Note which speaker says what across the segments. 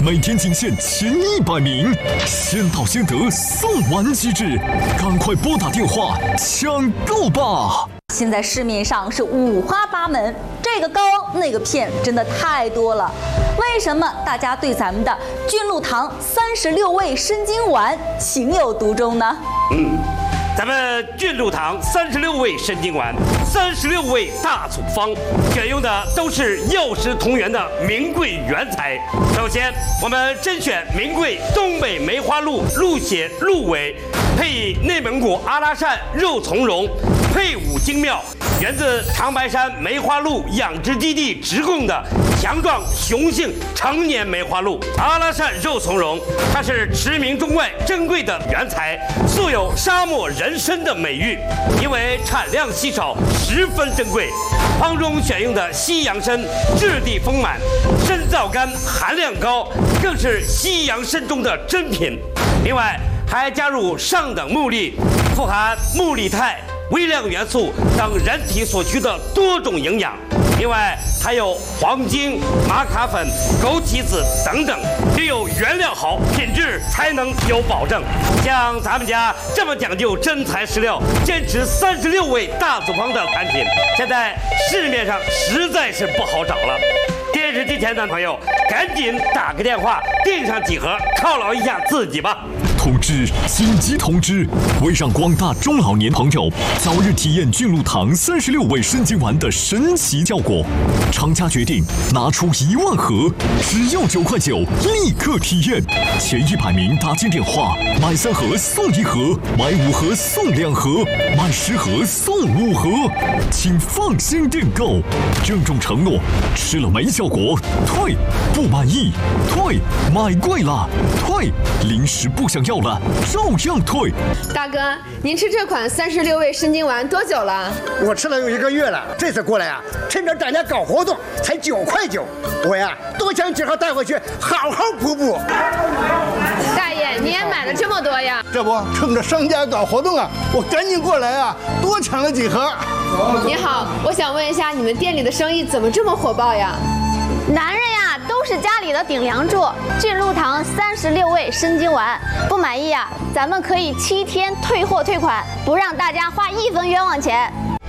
Speaker 1: 每天仅限前100名，先到先得，送完即止，赶快拨打电话抢购吧！
Speaker 2: 现在市面上是五花八门，这个膏那个片真的太多了。为什么大家对咱们的菌露堂36味生津丸情有独钟呢？
Speaker 3: 咱们菌露堂36味生津丸，36味大组方，选用的都是药食同源的名贵原材。首先，我们甄选名贵东北梅花鹿鹿血鹿尾，配以内蒙古阿拉善肉苁蓉，配伍精妙，源自长白山梅花鹿养殖基地直供的强壮雄性成年梅花鹿。阿拉善肉苁蓉，它是驰名中外珍贵的原材，素有沙漠人参的美誉，因为产量稀少，十分珍贵。方中选用的西洋参质地丰满，参皂苷含量高，更是西洋参中的珍品。另外还加入上等木粒，富含木力肽、微量元素等人体所需的多种营养。另外还有黄精、玛卡粉、枸杞子等等，只有原料好，品质才能有保证。像咱们家这么讲究真材实料，坚持36味大组方的产品，现在市面上实在是不好找了。电视机前的朋友，赶紧打个电话订上几盒，犒劳一下自己吧。
Speaker 1: 通知！紧急通知！为让广大中老年朋友早日体验菌露堂36味生津丸的神奇效果，厂家决定拿出1万盒，只要9块9，立刻体验。前100名打进电话，买3盒送1盒，买5盒送2盒，买10盒送5盒，请放心订购。郑重承诺，吃了没效果退，不满意退，买贵了退，临时不想要了照样退。
Speaker 4: 大哥，您吃这款36味生津丸多久了？
Speaker 5: 我吃了有1个月了，这次过来趁着大家搞活动，才9块9，我多抢几盒带回去，好好补补。
Speaker 4: 大爷，你也买了这么多呀？
Speaker 5: 这不趁着商家搞活动我赶紧过来多抢了几盒。
Speaker 4: 你好，我想问一下，你们店里的生意怎么这么火爆呀？
Speaker 6: 男人都是家里的顶梁柱。菌露堂36味生津丸，不满意咱们可以7天退货退款，不让大家花1分冤枉钱。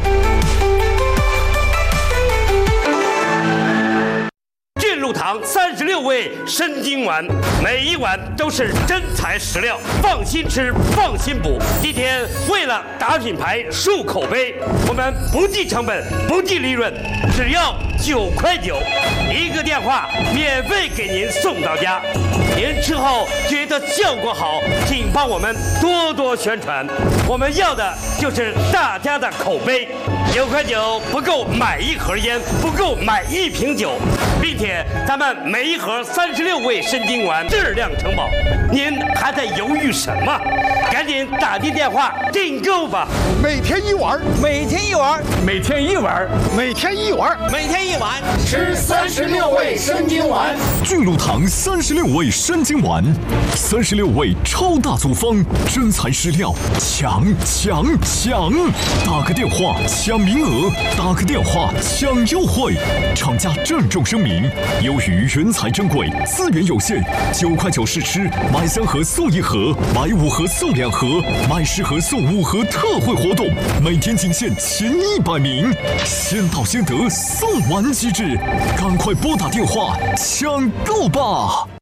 Speaker 3: 菌露堂36味生津丸，每一碗都是真材实料，放心吃，放心补。今天为了打品牌、树口碑，我们不计成本，不计利润，只要9块9，一个电话免费给您送到家。您吃后觉得效果好，请帮我们多多宣传。我们要的就是大家的口碑。9块9不够买1盒烟，不够买1瓶酒，并且咱们每一盒36味生津丸质量承保。您还在犹豫什么？赶紧打进电话订购吧！
Speaker 5: 每天1碗，
Speaker 7: 每天1碗，
Speaker 5: 每天1碗，每天1碗，
Speaker 7: 每天1碗，
Speaker 5: 吃36味生津丸。
Speaker 1: 菌露堂36味生津丸，36味超大组方，真材实料，抢！打个电话抢名额，打个电话抢优惠。厂家郑重声明，由于原材珍贵，资源有限，9块9试吃，买3盒送1盒，买5盒送2盒，买10盒送5盒特惠活动，每天仅限前100名，先到先得，送完即止，赶快拨打电话抢购吧！